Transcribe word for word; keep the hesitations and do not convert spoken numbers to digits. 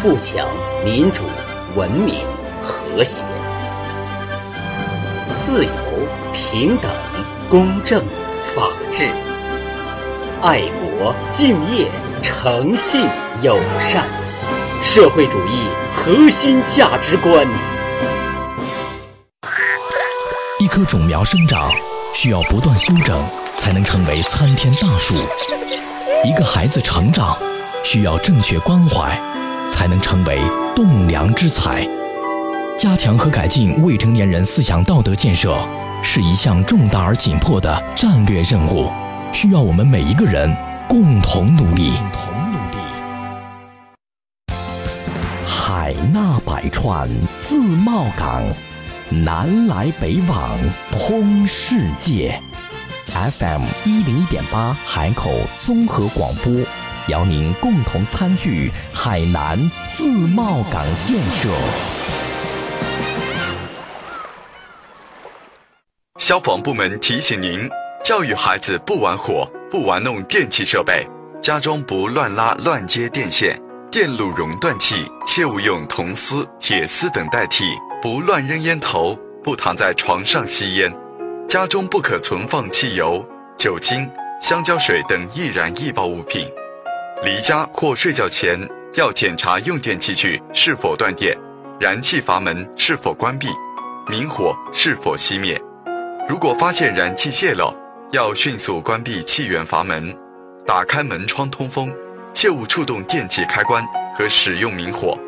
富强、民主、文明、和谐。自由、平等、公正、法治。爱国、敬业、诚信、友善。社会主义核心价值观。 一棵种苗生长需要不断修整，才能成为参天大树。一个孩子成长需要正确关怀，才能成为栋梁之才。加强和改进未成年人思想道德建设是一项重大而紧迫的战略任务，需要我们每一个人共同努力。海纳百川，自贸港，南来北往，通世界。F M 一零一点八海口综合广播，邀您共同参与海南自贸港建设。 消防部门提醒您：教育孩子不玩火，不玩弄电器设备，家中不乱拉乱接电线。电路熔断器切勿用铜丝、铁丝等代替，不乱扔烟头，不躺在床上吸烟。家中不可存放汽油、酒精、香蕉水等易燃易爆物品。离家或睡觉前要检查用电器具是否断电，燃气阀门是否关闭，明火是否熄灭。如果发现燃气泄漏，要迅速关闭气源阀门，打开门窗通风，切勿触动电器开关和使用明火。